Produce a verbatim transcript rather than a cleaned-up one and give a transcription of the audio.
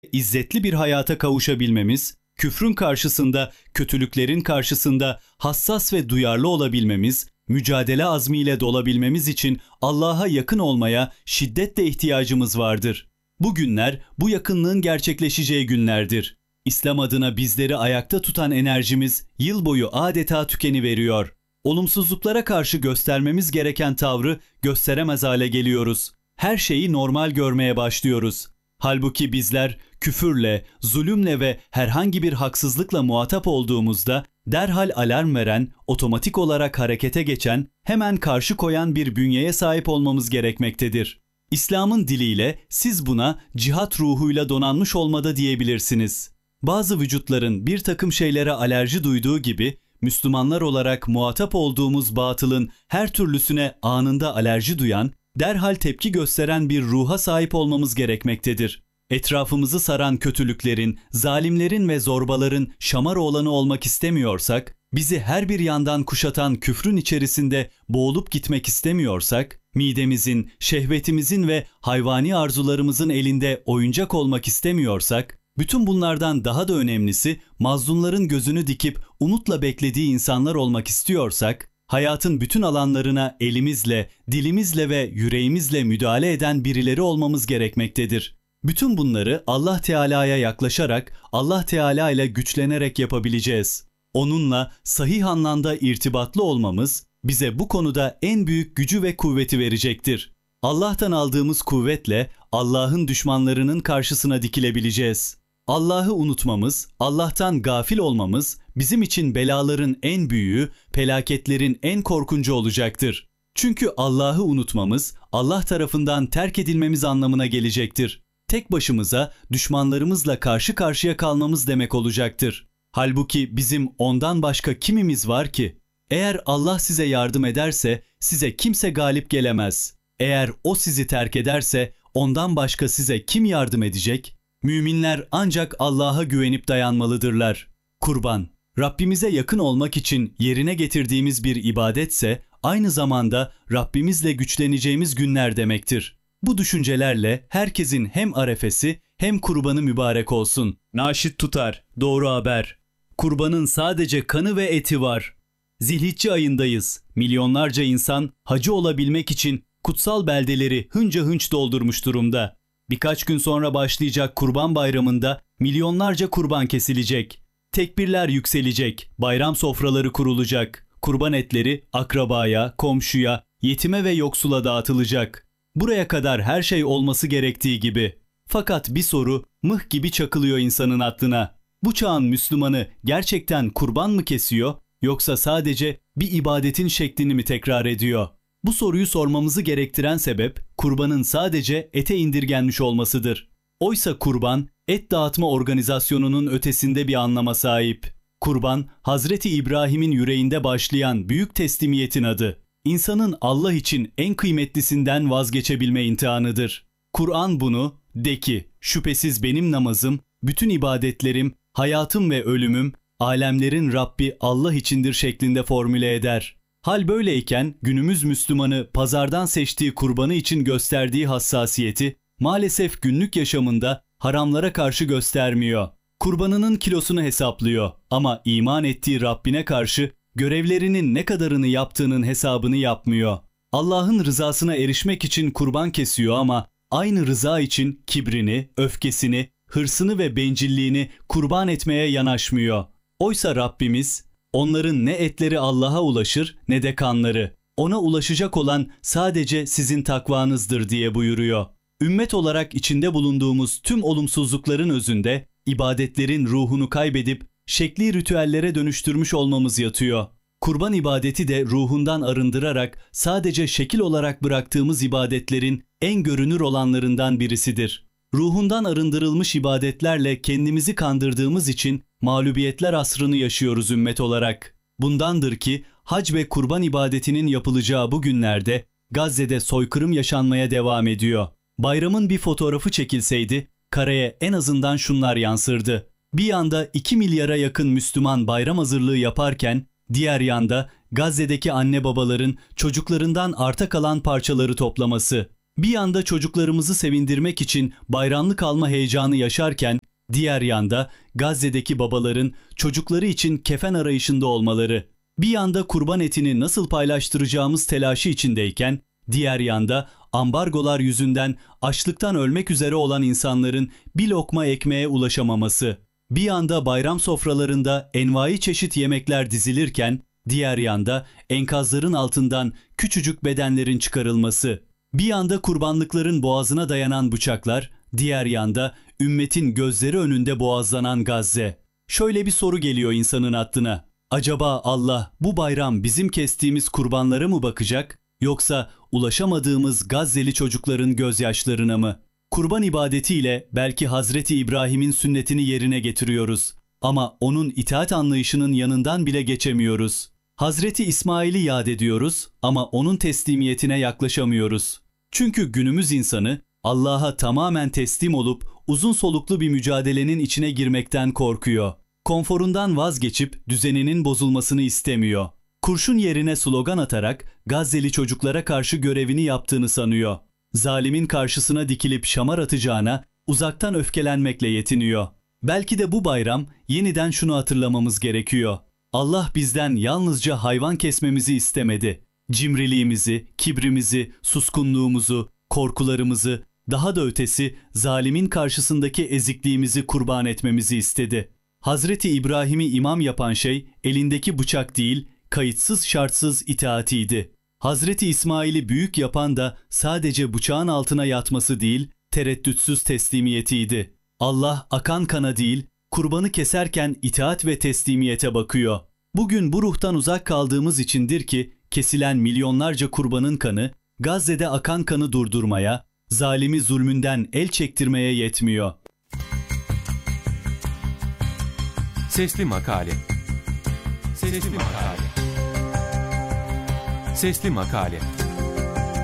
İzzetli bir hayata kavuşabilmemiz, küfrün karşısında, kötülüklerin karşısında hassas ve duyarlı olabilmemiz, mücadele azmiyle dolabilmemiz için Allah'a yakın olmaya şiddetle ihtiyacımız vardır. Bu günler, bu yakınlığın gerçekleşeceği günlerdir. İslam adına bizleri ayakta tutan enerjimiz yıl boyu adeta tükeniveriyor. Olumsuzluklara karşı göstermemiz gereken tavrı gösteremez hale geliyoruz. Her şeyi normal görmeye başlıyoruz. Halbuki bizler küfürle, zulümle ve herhangi bir haksızlıkla muhatap olduğumuzda derhal alarm veren, otomatik olarak harekete geçen, hemen karşı koyan bir bünyeye sahip olmamız gerekmektedir. İslam'ın diliyle siz buna cihat ruhuyla donanmış olmada diyebilirsiniz. Bazı vücutların bir takım şeylere alerji duyduğu gibi, Müslümanlar olarak muhatap olduğumuz batılın her türlüsüne anında alerji duyan, derhal tepki gösteren bir ruha sahip olmamız gerekmektedir. Etrafımızı saran kötülüklerin, zalimlerin ve zorbaların şamaroğlanı olmak istemiyorsak, bizi her bir yandan kuşatan küfrün içerisinde boğulup gitmek istemiyorsak, midemizin, şehvetimizin ve hayvani arzularımızın elinde oyuncak olmak istemiyorsak, bütün bunlardan daha da önemlisi mazlumların gözünü dikip umutla beklediği insanlar olmak istiyorsak, hayatın bütün alanlarına elimizle, dilimizle ve yüreğimizle müdahale eden birileri olmamız gerekmektedir. Bütün bunları Allah Teala'ya yaklaşarak, Allah Teala ile güçlenerek yapabileceğiz. Onunla sahih anlamda irtibatlı olmamız bize bu konuda en büyük gücü ve kuvveti verecektir. Allah'tan aldığımız kuvvetle Allah'ın düşmanlarının karşısına dikilebileceğiz. Allah'ı unutmamız, Allah'tan gafil olmamız bizim için belaların en büyüğü, felaketlerin en korkuncu olacaktır. Çünkü Allah'ı unutmamız, Allah tarafından terk edilmemiz anlamına gelecektir. Tek başımıza düşmanlarımızla karşı karşıya kalmamız demek olacaktır. Halbuki bizim ondan başka kimimiz var ki? Eğer Allah size yardım ederse size kimse galip gelemez. Eğer o sizi terk ederse ondan başka size kim yardım edecek? Müminler ancak Allah'a güvenip dayanmalıdırlar. Kurban, Rabbimize yakın olmak için yerine getirdiğimiz bir ibadetse aynı zamanda Rabbimizle güçleneceğimiz günler demektir. Bu düşüncelerle herkesin hem arefesi hem kurbanı mübarek olsun. Naşit Tutar, Doğru Haber. Kurbanın sadece kanı ve eti var. Zilhicce ayındayız. Milyonlarca insan hacı olabilmek için kutsal beldeleri hınca hınç doldurmuş durumda. Birkaç gün sonra başlayacak Kurban Bayramı'nda milyonlarca kurban kesilecek. Tekbirler yükselecek, bayram sofraları kurulacak. Kurban etleri akrabaya, komşuya, yetime ve yoksula dağıtılacak. Buraya kadar her şey olması gerektiği gibi. Fakat bir soru mıh gibi çakılıyor insanın aklına. Bu çağın Müslümanı gerçekten kurban mı kesiyor yoksa sadece bir ibadetin şeklini mi tekrar ediyor? Bu soruyu sormamızı gerektiren sebep kurbanın sadece ete indirgenmiş olmasıdır. Oysa kurban et dağıtma organizasyonunun ötesinde bir anlama sahip. Kurban Hazreti İbrahim'in yüreğinde başlayan büyük teslimiyetin adı. İnsanın Allah için en kıymetlisinden vazgeçebilme imtihanıdır. Kur'an bunu de ki şüphesiz benim namazım, bütün ibadetlerim, hayatım ve ölümüm alemlerin Rabbi Allah içindir şeklinde formüle eder. Hal böyleyken günümüz Müslümanı pazardan seçtiği kurbanı için gösterdiği hassasiyeti maalesef günlük yaşamında haramlara karşı göstermiyor. Kurbanının kilosunu hesaplıyor ama iman ettiği Rabbine karşı görevlerinin ne kadarını yaptığının hesabını yapmıyor. Allah'ın rızasına erişmek için kurban kesiyor ama aynı rıza için kibrini, öfkesini, hırsını ve bencilliğini kurban etmeye yanaşmıyor. Oysa Rabbimiz, onların ne etleri Allah'a ulaşır ne de kanları. Ona ulaşacak olan sadece sizin takvanızdır diye buyuruyor. Ümmet olarak içinde bulunduğumuz tüm olumsuzlukların özünde ibadetlerin ruhunu kaybedip şekli ritüellere dönüştürmüş olmamız yatıyor. Kurban ibadeti de ruhundan arındırarak sadece şekil olarak bıraktığımız ibadetlerin en görünür olanlarından birisidir. Ruhundan arındırılmış ibadetlerle kendimizi kandırdığımız için mağlubiyetler asrını yaşıyoruz ümmet olarak. Bundandır ki hac ve kurban ibadetinin yapılacağı bu günlerde Gazze'de soykırım yaşanmaya devam ediyor. Bayramın bir fotoğrafı çekilseydi kareye en azından şunlar yansırdı. Bir yanda iki milyara yakın Müslüman bayram hazırlığı yaparken diğer yanda Gazze'deki anne babaların çocuklarından arta kalan parçaları toplaması. Bir yanda çocuklarımızı sevindirmek için bayramlık alma heyecanı yaşarken, diğer yanda Gazze'deki babaların çocukları için kefen arayışında olmaları, bir yanda kurban etini nasıl paylaştıracağımız telaşı içindeyken, diğer yanda ambargolar yüzünden açlıktan ölmek üzere olan insanların bir lokma ekmeğe ulaşamaması, bir yanda bayram sofralarında envai çeşit yemekler dizilirken, diğer yanda enkazların altından küçücük bedenlerin çıkarılması, bir yanda kurbanlıkların boğazına dayanan bıçaklar, diğer yanda ümmetin gözleri önünde boğazlanan Gazze. Şöyle bir soru geliyor insanın aklına. Acaba Allah bu bayram bizim kestiğimiz kurbanlara mı bakacak, yoksa ulaşamadığımız Gazze'li çocukların gözyaşlarına mı? Kurban ibadetiyle belki Hazreti İbrahim'in sünnetini yerine getiriyoruz. Ama onun itaat anlayışının yanından bile geçemiyoruz. Hazreti İsmail'i yad ediyoruz ama onun teslimiyetine yaklaşamıyoruz. Çünkü günümüz insanı Allah'a tamamen teslim olup uzun soluklu bir mücadelenin içine girmekten korkuyor. Konforundan vazgeçip düzeninin bozulmasını istemiyor. Kurşun yerine slogan atarak Gazze'li çocuklara karşı görevini yaptığını sanıyor. Zalimin karşısına dikilip şamar atacağına uzaktan öfkelenmekle yetiniyor. Belki de bu bayram yeniden şunu hatırlamamız gerekiyor. Allah bizden yalnızca hayvan kesmemizi istemedi. Cimriliğimizi, kibrimizi, suskunluğumuzu, korkularımızı, daha da ötesi zalimin karşısındaki ezikliğimizi kurban etmemizi istedi. Hazreti İbrahim'i imam yapan şey elindeki bıçak değil, kayıtsız şartsız itaatiydi. Hazreti İsmail'i büyük yapan da sadece bıçağın altına yatması değil, tereddütsüz teslimiyetiydi. Allah akan kana değil, kurbanı keserken itaat ve teslimiyete bakıyor. Bugün bu ruhtan uzak kaldığımız içindir ki kesilen milyonlarca kurbanın kanı Gazze'de akan kanı durdurmaya, zalimi zulmünden el çektirmeye yetmiyor. Sesli Makale. Sesli Makale. Sesli Makale.